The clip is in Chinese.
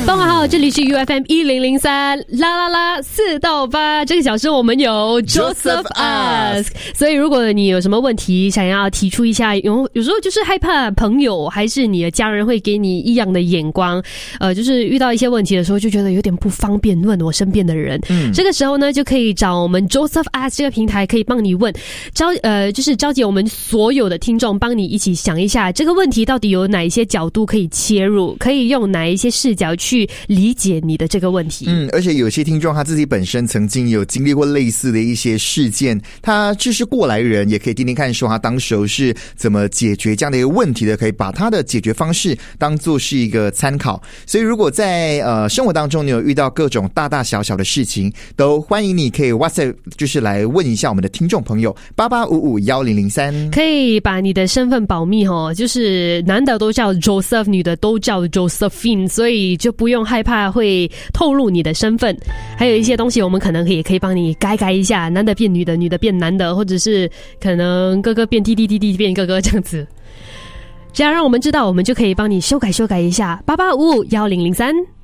傍晚好，这里是 UFM 1003啦啦啦4到8，这个小时我们有 Joseph Ask， 所以如果你有什么问题想要提出一下，有时候就是害怕朋友还是你的家人会给你异样的眼光，就是遇到一些问题的时候就觉得有点不方便问我身边的人，这个时候呢就可以找我们 Joseph Ask 这个平台，可以帮你问，就是召集我们所有的听众帮你一起想一下这个问题到底有哪一些角度可以切入，可以用哪一些视角去理解你的这个问题。 而且有些听众他自己本身曾经有经历过类似的一些事件，他就是过来人，也可以听听看说他当时候是怎么解决这样的一个问题的，可以把他的解决方式当作是一个参考。所以如果在生活当中你有遇到各种大大小小的事情，都欢迎你可以 WhatsApp 就是来问一下我们的听众朋友88551003， 可以把你的身份保密哦，就是男的都叫 Joseph， 女的都叫 Josephine， 所以就不用害怕会透露你的身份。还有一些东西我们可能也可以帮你改一下，男的变女的，女的变男的，或者是可能哥哥变弟弟，弟弟变哥哥这样子，这样让我们知道，我们就可以帮你修改一下。88551003